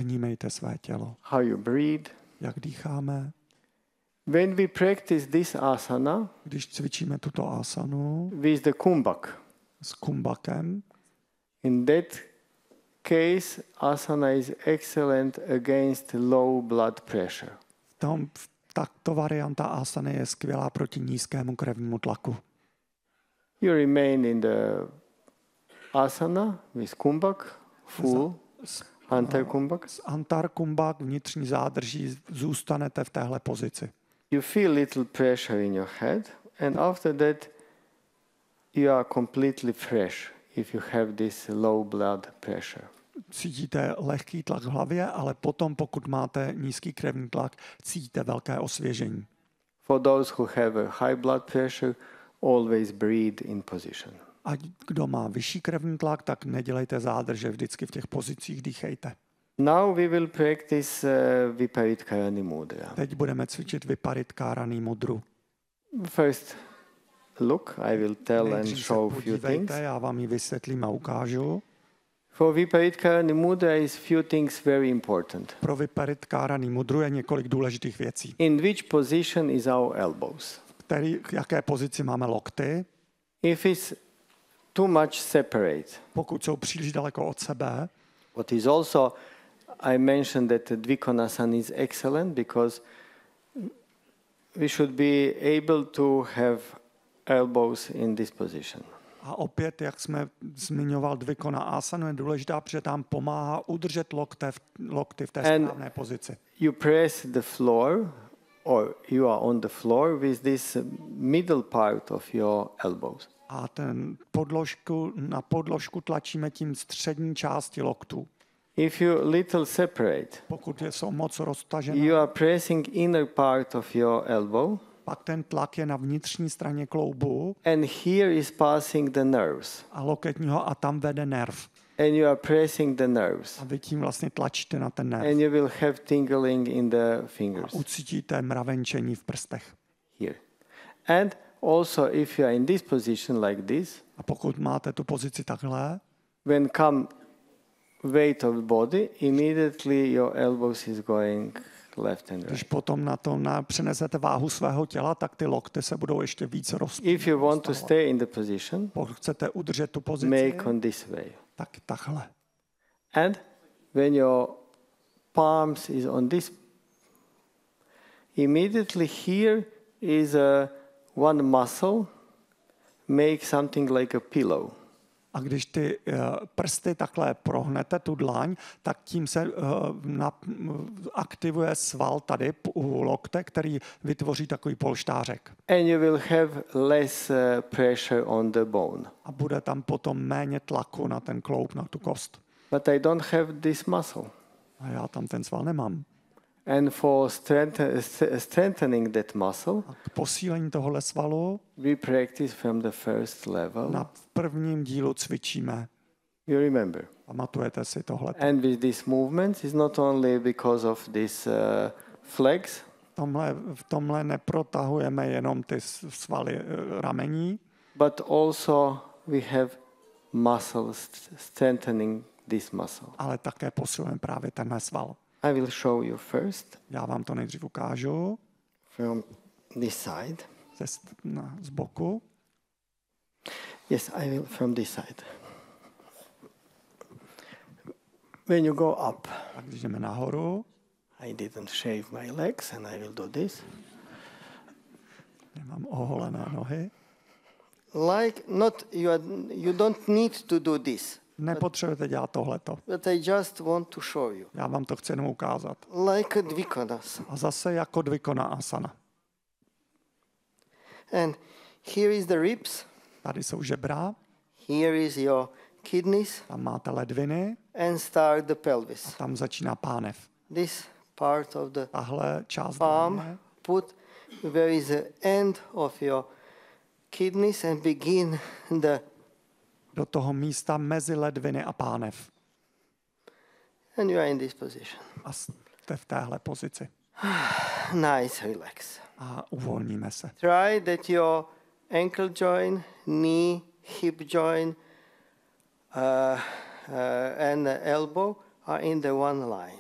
Vnímejte své tělo. how you breathe. Jak dýcháme. When we practice this asana Když cvičíme tuto asanu with the kumbhak, s kumbakem, in that case, asana is excellent against low blood pressure. Takto varianta asany je skvělá proti nízkému krevnímu tlaku. You remain in the asana with kumbhak, full antar kumbhak. S antar kumbhak vnitřní zádrží zůstanete v téhle pozici. You feel little pressure in your head, and after that, you are completely fresh if you have this low blood pressure. Cítíte lehký tlak v hlavě, ale potom, pokud máte nízký krevní tlak, cítíte velké osvěžení. For those who have a high blood pressure, always breathe in position. A kdo má vyšší krevní tlak, tak nedělejte zádrže, vždycky v těch pozicích dýchejte. Now we will practice Viparitkarani Mudra. Teď budeme cvičit Viparitkarani mudru. First, look, I will tell and Nejdřív se show few things. podívejte, já vám ji vysvětlím a ukážu. For Viparitkarani Mudra is few things very important. Pro Viparitkarani mudru je několik důležitých věcí. In which position is our elbows? V jaké pozici máme lokty? If it's too much separate, Pokud jsou příliš daleko od sebe, what is also, I mentioned that Dvikonasana is excellent because we should be able to have elbows in this position. a opět, jak jsme zmiňoval, Dvikona asana je důležitá, protože tam pomáhá udržet lokty v té správné pozici. You press the floor, or you are on the floor with this middle part of your elbows. A na podložku tlačíme tím střední části loktů. If you little separate, Pokud jsou moc roztažené, you are pressing inner part of your elbow, pak ten tlak je na vnitřní straně kloubu and here is passing the nerves, a loketního a tam vede nerv. and you are pressing the nerves, A vy tím vlastně tlačíte na ten nerv. and you will have tingling in the A fingers ucítíte mravenčení v prstech. here. And also, if you are in this position like this, A pokud máte tu pozici takhle, when come weight of body, immediately your elbows is going left and když right. potom přenesete váhu svého těla, tak ty lokty se budou ještě víc If you want to stay in the position, Pokud chcete udržet tu pozici, make on this way. tak takhle. And when your palms is on this, immediately here is one muscle, make something like a pillow. A když ty prsty takhle prohnete, tu dlaň, tak tím se aktivuje sval tady u lokte, který vytvoří takový polštářek. And you will have less pressure on the bone. A bude tam potom méně tlaku na ten kloub, na tu kost. But I don't have this muscle. A já tam ten sval nemám. And for strengthening that muscle, A k posílení tohohle svalu we practice from the first level. na prvním dílu cvičíme. You remember. Pamatujete si tohle. And with these movements, it's not only because of these flags, V tomhle neprotahujeme jenom ty svaly ramení, but also we have muscles strengthening this muscle. ale také posilujeme právě tenhle sval. I will show you first Já vám to nejdřív ukážu from this side. z boku. Yes, I will from this side. When you go up, A když jdeme nahoru, I didn't shave my legs and I will do this. mám oholené nohy. Like not you don't need to do this. Nepotřebujete dělat tohleto. But I just want to show you. Já vám to chci jenom ukázat. Like a Dvikonasana. A zase jako Dvikona asana. And here is the ribs. Tady jsou žebra, Here is your kidneys. tam máte ledviny And start the a pelvis. tam začíná pánev. This part of the Tahle část palm, dlaně, put where is the end of your kidneys and begin the, do toho místa mezi ledviny a pánev. and you are in this position. A jste v téhle pozici. Nice, relax. A uvolníme se. Try that your ankle joint, knee, hip joint, and the elbow are in the one line.